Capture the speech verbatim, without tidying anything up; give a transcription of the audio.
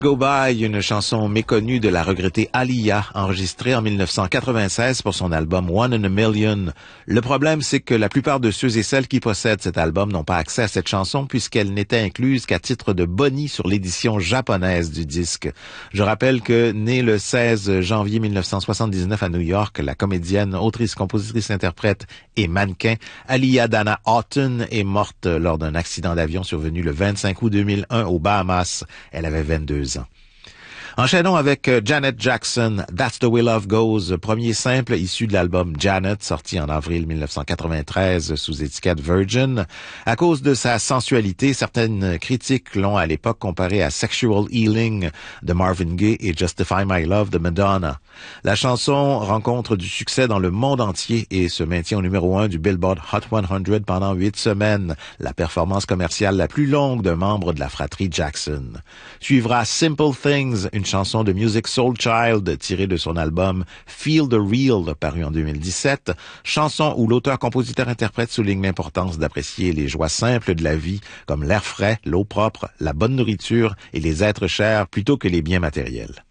Go By, une chanson méconnue de la regrettée Aaliyah, enregistrée en mille neuf cent quatre-vingt-seize pour son album One in a Million. Le problème, c'est que la plupart de ceux et celles qui possèdent cet album n'ont pas accès à cette chanson puisqu'elle n'était incluse qu'à titre de boni sur l'édition japonaise du disque. Je rappelle que, née le seize janvier mille neuf cent soixante-dix-neuf à New York, la comédienne, autrice, compositrice, interprète et mannequin Aaliyah Dana Houghton est morte lors d'un accident d'avion survenu le vingt-cinq août deux mille un aux Bahamas. Elle avait vingt-deux ans. Enchaînons avec Janet Jackson, That's the Way Love Goes, premier simple issu de l'album Janet, sorti en avril mille neuf cent quatre-vingt-treize sous étiquette Virgin. À cause de sa sensualité, certaines critiques l'ont à l'époque comparé à Sexual Healing de Marvin Gaye et Justify My Love de Madonna. La chanson rencontre du succès dans le monde entier et se maintient au numéro un du Billboard Hot cent pendant huit semaines, la performance commerciale la plus longue d'un membre de la fratrie Jackson. Suivra Simple Things, une chanson de Musiq Soulchild tirée de son album Feel the Real, paru en deux mille dix-sept, chanson où l'auteur-compositeur-interprète souligne l'importance d'apprécier les joies simples de la vie, comme l'air frais, l'eau propre, la bonne nourriture et les êtres chers plutôt que les biens matériels.